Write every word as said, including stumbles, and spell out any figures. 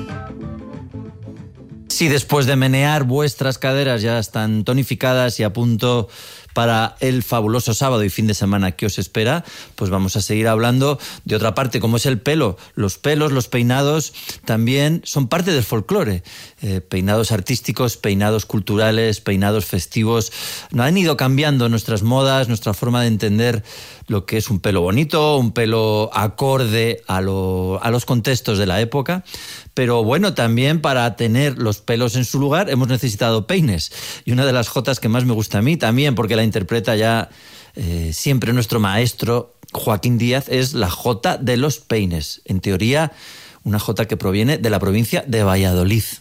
Si después de menear vuestras caderas ya están tonificadas y a punto para el fabuloso sábado y fin de semana que os espera, pues vamos a seguir hablando de otra parte, como es el pelo. Los pelos, los peinados, también son parte del folclore. Eh, peinados artísticos, peinados culturales, peinados festivos. No han ido cambiando nuestras modas, nuestra forma de entender lo que es un pelo bonito, un pelo acorde a, lo, a los contextos de la época. Pero bueno, también para tener los pelos en su lugar hemos necesitado peines. Y una de las jotas que más me gusta a mí también, porque la interpreta ya eh, siempre nuestro maestro Joaquín Díaz, es la jota de los peines. En teoría, una jota que proviene de la provincia de Valladolid.